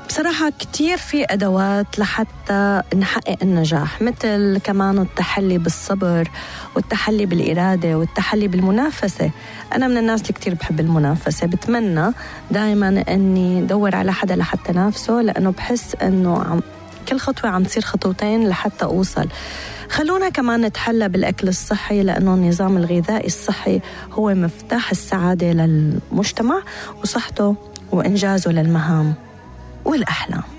بصراحة كتير في أدوات لحتى نحقق النجاح، مثل كمان التحلي بالصبر والتحلي بالإرادة والتحلي بالمنافسة. أنا من الناس اللي كتير بحب المنافسة، بتمنى دايما أني دور على حدا لحتى نافسه، لأنه بحس أنه كل خطوة عم تصير خطوتين لحتى أوصل. خلونا كمان نتحلى بالأكل الصحي، لأنه النظام الغذائي الصحي هو مفتاح السعادة للمجتمع وصحته وإنجازه للمهام والأحلام.